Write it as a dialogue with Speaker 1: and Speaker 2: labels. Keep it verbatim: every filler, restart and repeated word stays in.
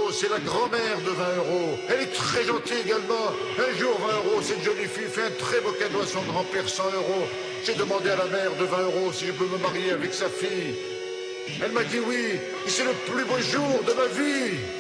Speaker 1: euros, c'est la grand-mère de vingt euros. Elle est très gentille également. Un jour, vingt euros, cette jolie fille fait un très beau cadeau à son grand-père, cent euros. J'ai demandé à la mère de vingt euros si je peux me marier avec sa fille. Elle m'a dit oui, et c'est le plus beau jour de ma vie.